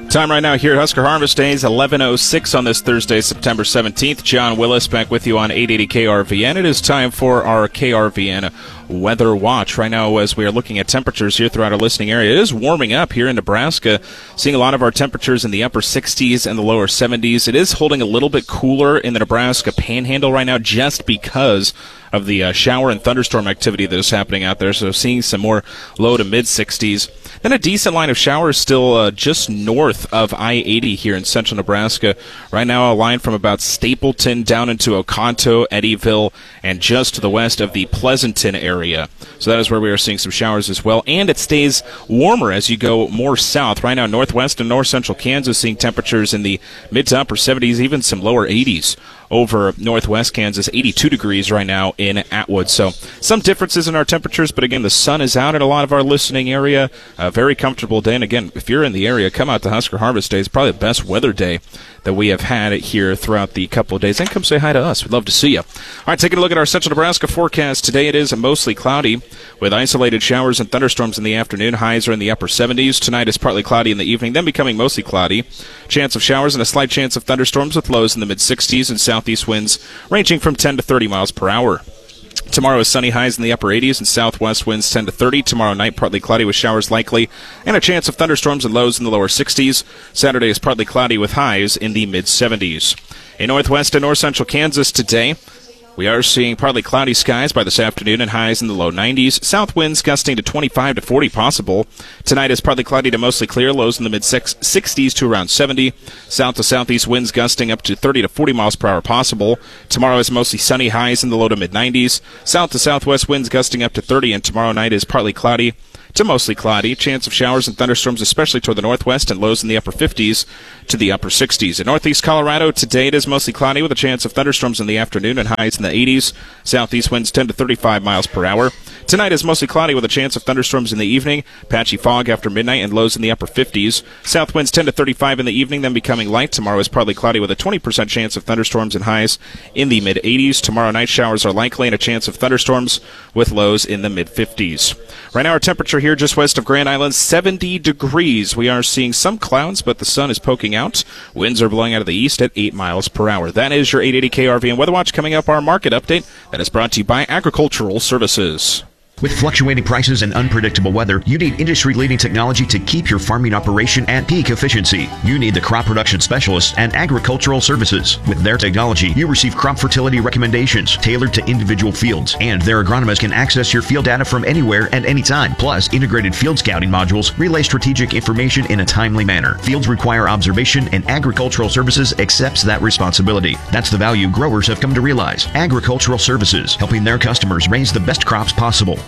Time right now here at Husker Harvest Days, 11:06 on this Thursday, September 17th. John Willis back with you on 880 KRVN. It is time for our KRVN Weather Watch. Right now, as we are looking at temperatures here throughout our listening area, it is warming up here in Nebraska. Seeing a lot of our temperatures in the upper 60s and the lower 70s. It is holding a little bit cooler in the Nebraska Panhandle right now just because of the shower and thunderstorm activity that is happening out there. So seeing some more low to mid-60s. Then a decent line of showers still just north of I-80 here in central Nebraska. Right now a line from about Stapleton down into Oconto, Eddyville, and just to the west of the Pleasanton area. So that is where we are seeing some showers as well. And it stays warmer as you go more south. Right now northwest and north central Kansas seeing temperatures in the mid to upper 70s, even some lower 80s. Over northwest Kansas, 82 degrees right now in Atwood. So some differences in our temperatures, but again, the sun is out in a lot of our listening area. A very comfortable day. And again, if you're in the area, come out to Husker Harvest Day. It's probably the best weather day that we have had here throughout the couple of days. And come say hi to us. We'd love to see you. All right, taking a look at our central Nebraska forecast. Today it is mostly cloudy with isolated showers and thunderstorms in the afternoon. Highs are in the upper 70s. Tonight is partly cloudy in the evening, then becoming mostly cloudy. Chance of showers and a slight chance of thunderstorms with lows in the mid-60s and southeast winds ranging from 10 to 30 miles per hour. Tomorrow is sunny, highs in the upper 80s and southwest winds 10 to 30. Tomorrow night, partly cloudy with showers likely and a chance of thunderstorms and lows in the lower 60s. Saturday is partly cloudy with highs in the mid-70s. In northwest and north central Kansas today, we are seeing partly cloudy skies by this afternoon and highs in the low 90s. South winds gusting to 25 to 40 possible. Tonight is partly cloudy to mostly clear, lows in the mid-60s to around 70. South to southeast winds gusting up to 30 to 40 miles per hour possible. Tomorrow is mostly sunny, highs in the low to mid-90s. South to southwest winds gusting up to 30, and tomorrow night is partly cloudy to mostly cloudy. Chance of showers and thunderstorms, especially toward the northwest, and lows in the upper 50s to the upper 60s. In northeast Colorado, today it is mostly cloudy with a chance of thunderstorms in the afternoon and highs in the 80s. Southeast winds 10 to 35 miles per hour. Tonight is mostly cloudy with a chance of thunderstorms in the evening, patchy fog after midnight, and lows in the upper 50s. South winds 10 to 35 in the evening, then becoming light. Tomorrow is partly cloudy with a 20% chance of thunderstorms and highs in the mid-80s. Tomorrow night showers are likely and a chance of thunderstorms with lows in the mid-50s. Right now our temperature here just west of Grand Island, 70 degrees. We are seeing some clouds, but the sun is poking out. Winds are blowing out of the east at 8 miles per hour. That is your 880 KRVN Weather Watch. Coming up, our market update that is brought to you by Agricultural Services. With fluctuating prices and unpredictable weather, you need industry-leading technology to keep your farming operation at peak efficiency. You need the crop production specialists and Agricultural Services. With their technology, you receive crop fertility recommendations tailored to individual fields, and their agronomists can access your field data from anywhere at any time. Plus, integrated field scouting modules relay strategic information in a timely manner. Fields require observation, and Agricultural Services accepts that responsibility. That's the value growers have come to realize. Agricultural Services, helping their customers raise the best crops possible.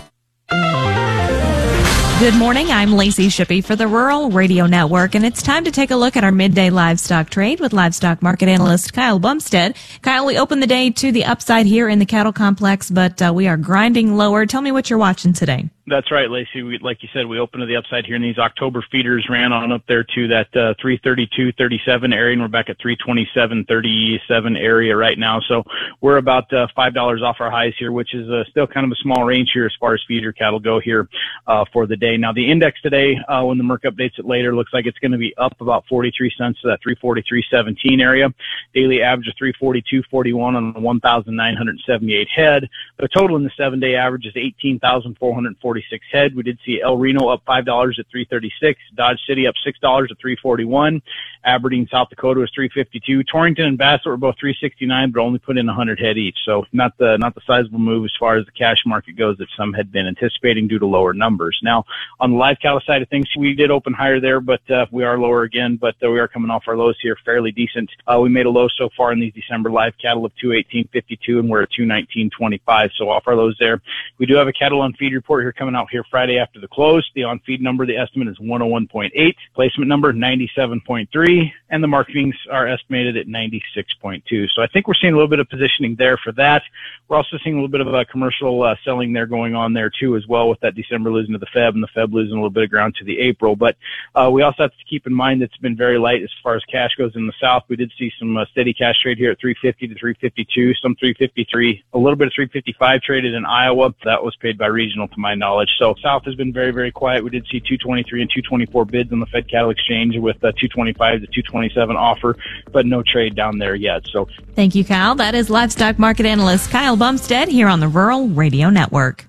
Good morning, I'm Lacey Shippey for the Rural Radio Network, and it's time to take a look at our midday livestock trade with livestock market analyst Kyle Bumstead. Kyle, we opened the day to the upside here in the cattle complex, but we are grinding lower. Tell me what you're watching today. That's right, Lacey. Like you said, we opened to the upside here, and these October feeders ran on up there to that 332.37 area, and we're back at 327.37 area right now. So we're about $5 off our highs here, which is still kind of a small range here as far as feeder cattle go here for the day. Now, the index today, when the Merck updates it later, looks like it's going to be up about 43 cents to that 343.17 area. Daily average of 342.41 on 1,978 head. The total in the 7-day average is 18,446 head. We did see El Reno up $5 at 336, Dodge City up $6 at 341, Aberdeen, South Dakota was 352, Torrington and Bassett were both 369, but only put in 100 head each. So not the sizable move as far as the cash market goes that some had been anticipating due to lower numbers. Now, on the live cattle side of things, we did open higher there, but we are lower again, but we are coming off our lows here fairly decent. We made a low so far in these December live cattle of 218.52, and we're at 219.25, so off our lows there. We do have a cattle on feed report here coming out here Friday after the close. The on feed number, the estimate is 101.8, placement number 97.3, and the markings are estimated at 96.2. So I think we're seeing a little bit of positioning there for that. We're also seeing a little bit of a commercial selling there going on there too as well, with that December losing to the Feb and the Feb losing a little bit of ground to the April. But we also have to keep in mind that it's been very light as far as cash goes in the South. We did see some steady cash trade here at 350 to 352, some 353, a little bit of 355 traded in Iowa. That was paid by regional to my knowledge. college. So South has been very, very quiet. We did see 223 and 224 bids on the Fed Cattle Exchange with a 225 to 227 offer, but no trade down there yet. So thank you, Kyle. That is livestock market analyst Kyle Bumstead here on the Rural Radio Network.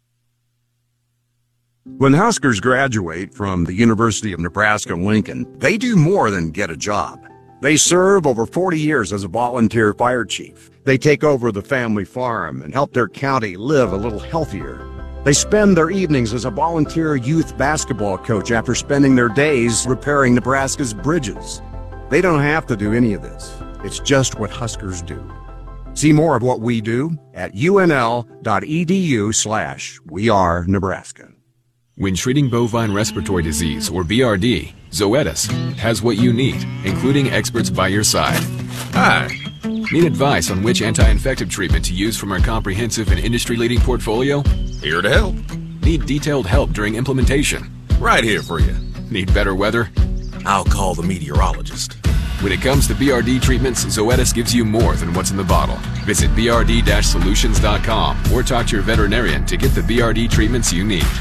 When Huskers graduate from the University of Nebraska-Lincoln, they do more than get a job. They serve over 40 years as a volunteer fire chief. They take over the family farm and help their county live a little healthier. They spend their evenings as a volunteer youth basketball coach after spending their days repairing Nebraska's bridges. They don't have to do any of this. It's just what Huskers do. See more of what we do at unl.edu/wearenebraska. When treating bovine respiratory disease, or BRD, Zoetis has what you need, including experts by your side. Hi. Need advice on which anti-infective treatment to use from our comprehensive and industry-leading portfolio? Here to help. Need detailed help during implementation? Right here for you. Need better weather? I'll call the meteorologist. When it comes to BRD treatments, Zoetis gives you more than what's in the bottle. Visit brd-solutions.com or talk to your veterinarian to get the BRD treatments you need.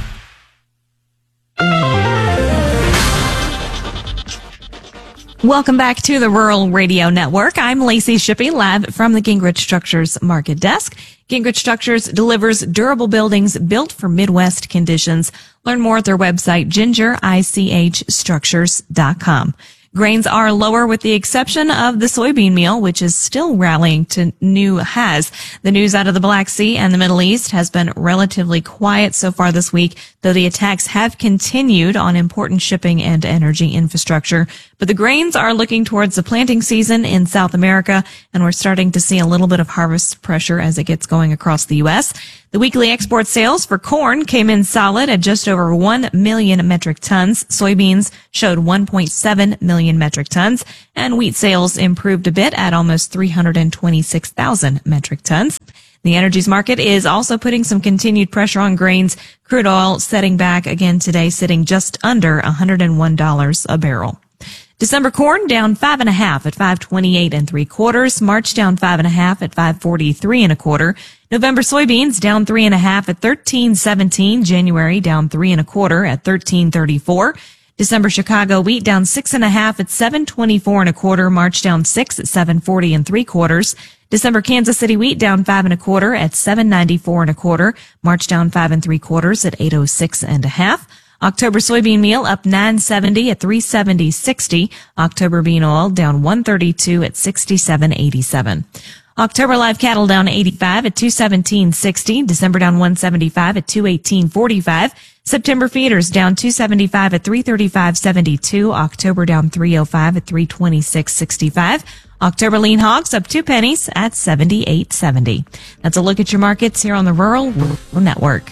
Welcome back to the Rural Radio Network. I'm Lacey Shippey, live from the Gingrich Structures Market Desk. Gingrich Structures delivers durable buildings built for Midwest conditions. Learn more at their website, gingerichstructures.com. Grains are lower with the exception of the soybean meal, which is still rallying to new highs. The news out of the Black Sea and the Middle East has been relatively quiet so far this week, though the attacks have continued on important shipping and energy infrastructure. But the grains are looking towards the planting season in South America, and we're starting to see a little bit of harvest pressure as it gets going across the U.S. The weekly export sales for corn came in solid at just over 1 million metric tons. Soybeans showed 1.7 million metric tons, and wheat sales improved a bit at almost 326,000 metric tons. The energies market is also putting some continued pressure on grains. Crude oil setting back again today, sitting just under $101 a barrel. December corn down 5.5 at 5.28 3/4. March down 5.5 at 5.43 1/4. November soybeans down 3.5 at 13.17. January down 3 1/4 at 13.34. December Chicago wheat down 6.5 at 7.24 1/4. March down 6 at 7.40 3/4. December Kansas City wheat down 5 1/4 at 7.94 1/4. March down 5 3/4 at 8.06 1/2. October soybean meal up 9.70 at 3.70.60. October bean oil down 1.32 at 67.87. October live cattle down 85 at 217.60. December down 175 at 218.45. September feeders down 275 at 335.72. October down 305 at 326.65. October lean hogs up 2 pennies at 78.70. That's a look at your markets here on the Rural Network.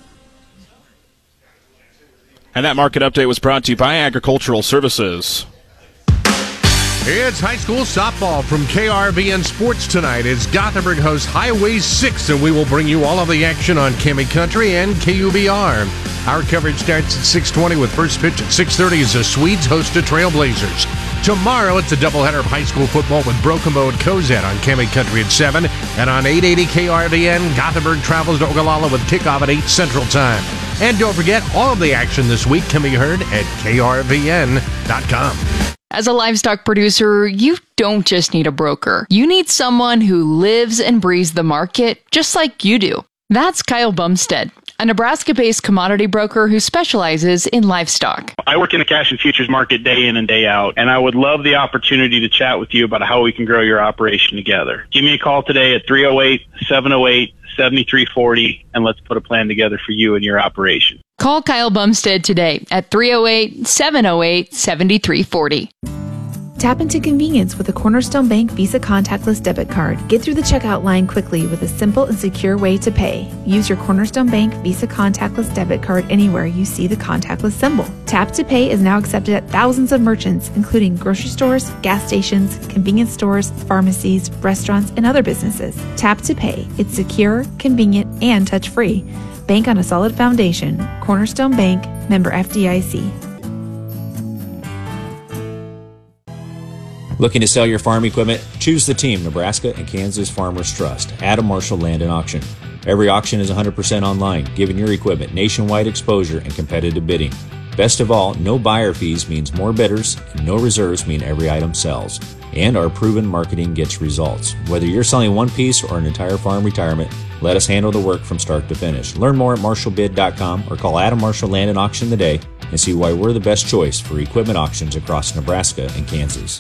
And that market update was brought to you by Agricultural Services. It's high school softball from KRVN Sports tonight as Gothenburg hosts Highway 6, and we will bring you all of the action on Cammy Country and KUBR. Our coverage starts at 6:20 with first pitch at 6:30 as the Swedes host the Trailblazers. Tomorrow, it's a doubleheader of high school football with Broken Bow and Cozad on Cammy Country at 7, and on 880 KRVN, Gothenburg travels to Ogallala with kickoff at 8 Central Time. And don't forget, all of the action this week can be heard at krvn.com. As a livestock producer, you don't just need a broker. You need someone who lives and breathes the market just like you do. That's Kyle Bumstead, a Nebraska-based commodity broker who specializes in livestock. I work in the cash and futures market day in and day out, and I would love the opportunity to chat with you about how we can grow your operation together. Give me a call today at 308-708-7340, and let's put a plan together for you and your operation. Call Kyle Bumstead today at 308-708-7340. Tap into convenience with a Cornerstone Bank Visa contactless debit card. Get through the checkout line quickly with a simple and secure way to pay. Use your Cornerstone Bank Visa contactless debit card anywhere you see the contactless symbol. Tap to Pay is now accepted at thousands of merchants, including grocery stores, gas stations, convenience stores, pharmacies, restaurants, and other businesses. Tap to Pay. It's secure, convenient, and touch-free. Bank on a solid foundation. Cornerstone Bank, member FDIC. Looking to sell your farm equipment? Choose the team Nebraska and Kansas Farmers Trust. Adam Marshall Land and Auction. Every auction is 100% online, giving your equipment nationwide exposure and competitive bidding. Best of all, no buyer fees means more bidders, and no reserves mean every item sells. And our proven marketing gets results. Whether you're selling one piece or an entire farm retirement, let us handle the work from start to finish. Learn more at marshallbid.com or call Adam Marshall Land and Auction today and see why we're the best choice for equipment auctions across Nebraska and Kansas.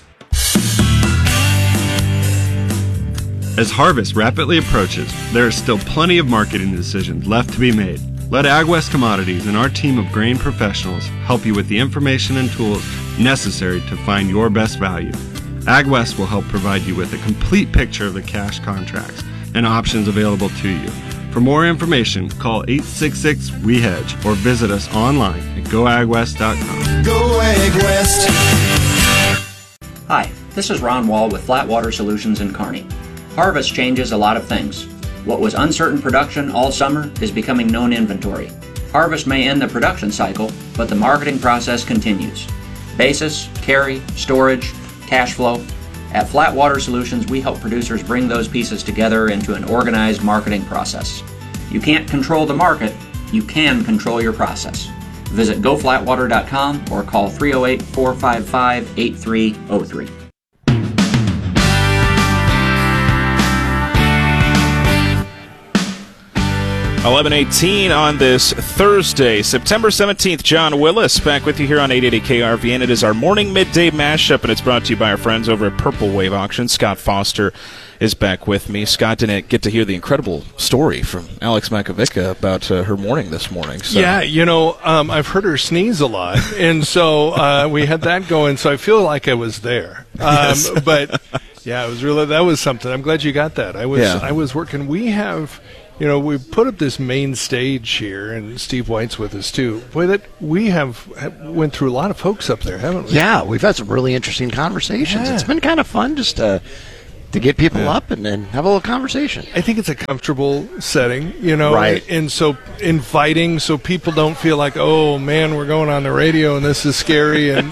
As harvest rapidly approaches, there is still plenty of marketing decisions left to be made. Let AgWest Commodities and our team of grain professionals help you with the information and tools necessary to find your best value. AgWest will help provide you with a complete picture of the cash contracts and options available to you. For more information, call 866-WE-HEDGE or visit us online at goagwest.com. Go AgWest! Hi, this is Ron Wall with Flatwater Solutions in Kearney. Harvest changes a lot of things. What was uncertain production all summer is becoming known inventory. Harvest may end the production cycle, but the marketing process continues. Basis, carry, storage, cash flow. At Flatwater Solutions, we help producers bring those pieces together into an organized marketing process. You can't control the market, you can control your process. Visit goflatwater.com or call 308-455-8303. 11:18 on this Thursday, September 17th. John Willis back with you here on 880 KRVN. It is our morning midday mashup, and it's brought to you by our friends over at Purple Wave Auction. Scott Foster is back with me. Scott didn't get to hear the incredible story from Alex Makovica about her morning this morning. So. Yeah, I've heard her sneeze a lot, and so we had that going, so I feel like I was there. Yes. But, yeah, that was something. I'm glad you got that. I was working. We have... we put up this main stage here, and Steve White's with us too. Boy, that we have went through a lot of folks up there, haven't we? Yeah, we've had some really interesting conversations. Yeah. It's been kind of fun just to get people up and then have a little conversation. I think it's a comfortable setting, right? And so inviting, so people don't feel like, oh man, we're going on the radio and this is scary, and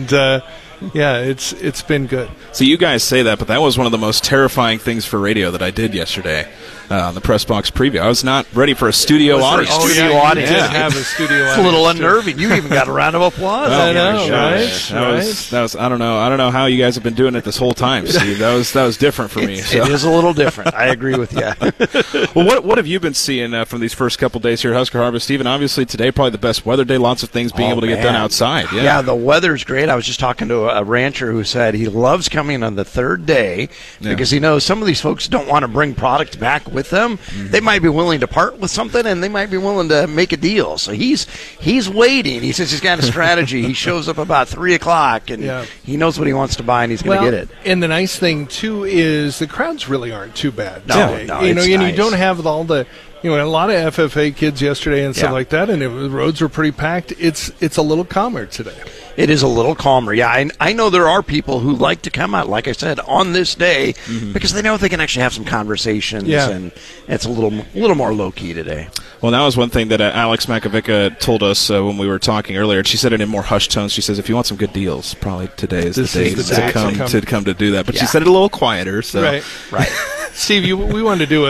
yeah, it's been good. So you guys say that, but that was one of the most terrifying things for radio that I did yesterday. On the press box preview, I was not ready for a studio audience. Studio audience. Yeah. Have a studio audience. It's a little unnerving. You even got a round of applause. I know, right? That was. I don't know how you guys have been doing it this whole time, Steve. That was different for me. It is a little different. I agree with you. Well, what have you been seeing from these first couple days here at Husker Harvest, Steve? And obviously today, probably the best weather day. Lots of things being able to get done outside. Yeah, the weather's great. I was just talking to a rancher who said he loves coming on the third day because he knows some of these folks don't want to bring product back with them. Mm-hmm. They might be willing to part with something, and they might be willing to make a deal. So he's waiting. He says he's got a strategy. He shows up about 3 o'clock, and he knows what he wants to buy, and he's going to get it. And the nice thing too is the crowds really aren't too bad. No, and you don't have all the. A lot of FFA kids yesterday and stuff like that, and the roads were pretty packed. It's a little calmer today. It is a little calmer, yeah. I know there are people who like to come out, like I said, on this day because they know they can actually have some conversations, and it's a little more low-key today. Well, that was one thing that Alex Makovica told us when we were talking earlier. She said it in more hushed tones. She says, if you want some good deals, probably today is the day to come to do that. But she said it a little quieter. So. Right. Steve, we wanted to do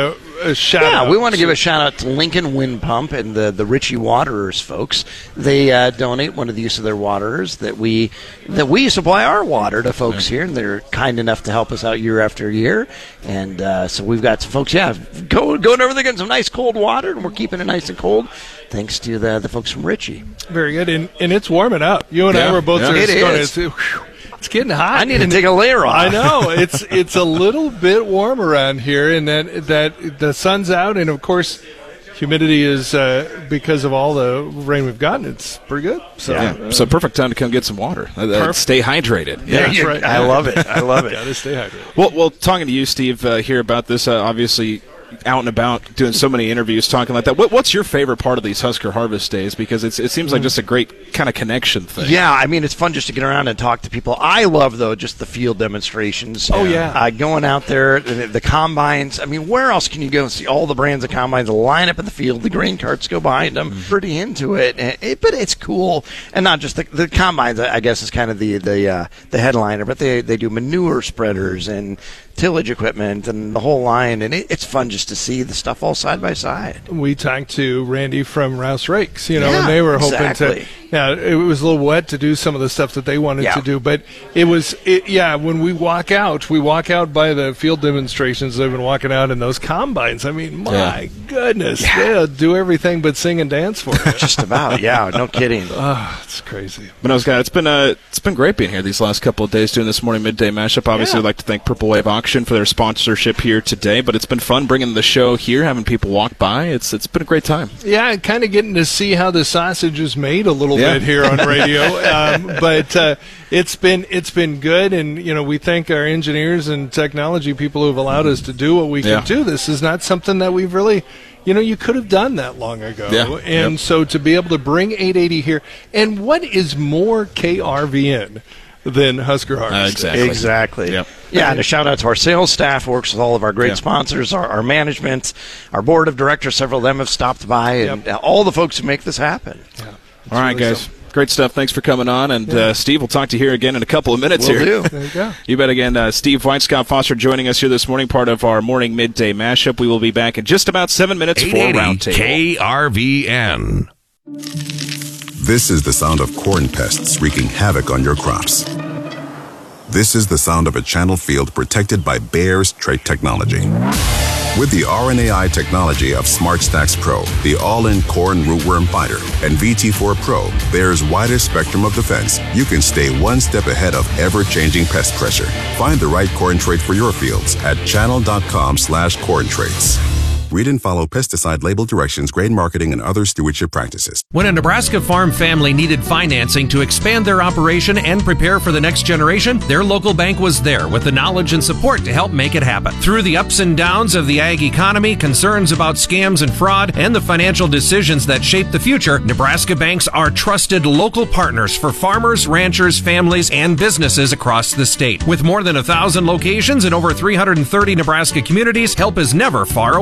a shout-out. Yeah, we want to give a shout-out to Lincoln Wind Pump and the Ritchie Waterers folks. They donate one of the use of their waterers that we supply our water to folks here, and they're kind enough to help us out year after year. And so we've got some folks, going over there getting some nice cold water, and we're keeping it nice and cold thanks to the folks from Ritchie. Very good, and it's warming up. You and I were both it is. It's getting hot. I need to take a layer off. I know. It's a little bit warm around here, and that the sun's out, and of course humidity is because of all the rain we've gotten. It's pretty good. So so perfect time to come get some water. Stay hydrated. Yeah, that's right. I love it. Gotta stay hydrated. Well, talking to you, Steve, here about this, obviously out and about doing so many interviews talking like that. What's your favorite part of these Husker Harvest days? Because it seems like just a great kind of connection thing. Yeah, I mean, it's fun just to get around and talk to people. I love, though, just the field demonstrations. Oh, yeah. Going out there, the combines. I mean, where else can you go and see all the brands of combines line up in the field? The grain carts go behind them. Pretty into it. But it's cool. And not just the combines, I guess, is kind of the headliner. But they do manure spreaders and tillage equipment and the whole line, and it's fun just to see the stuff all side by side. We talked to Randy from Rouse Rakes, and they were hoping to. Now, it was a little wet to do some of the stuff that they wanted to do, but when we walk out by the field demonstrations, they've been walking out in those combines. I mean, my goodness, they'll do everything but sing and dance for you. Just about, no kidding. Oh, it's crazy. But it's been great being here these last couple of days doing this morning midday mashup. Obviously, I'd like to thank Purple Wave Auction for their sponsorship here today, but it's been fun bringing the show here, having people walk by. It's been a great time. Yeah, and kind of getting to see how the sausage is made a little bit here on radio. But it's been good, and we thank our engineers and technology people who have allowed us to do what we can do. This is not something that we've really, you could have done that long ago. And so to be able to bring 880 here, and what is more KRVN than Husker Harvest? Exactly. Yep. Yeah, and a shout out to our sales staff, works with all of our great sponsors, our management, our board of directors. Several of them have stopped by, and all the folks who make this happen. All right, guys. Great stuff. Thanks for coming on. And Steve, we'll talk to you here again in a couple of minutes. Will do. There you go. You bet again. Steve White, Scott Foster joining us here this morning, part of our morning midday mashup. We will be back in just about 7 minutes for Roundtable. KRVN. This is the sound of corn pests wreaking havoc on your crops. This is the sound of a channel field protected by Bayer's trait technology. With the RNAi technology of SmartStax Pro, the all-in corn rootworm fighter, and VT4 Pro, Bayer's widest spectrum of defense, you can stay one step ahead of ever-changing pest pressure. Find the right corn trait for your fields at channel.com/corn traits. Read and follow pesticide label directions, grain marketing, and other stewardship practices. When a Nebraska farm family needed financing to expand their operation and prepare for the next generation, their local bank was there with the knowledge and support to help make it happen. Through the ups and downs of the ag economy, concerns about scams and fraud, and the financial decisions that shape the future, Nebraska banks are trusted local partners for farmers, ranchers, families, and businesses across the state. With more than 1,000 locations in over 330 Nebraska communities, help is never far away.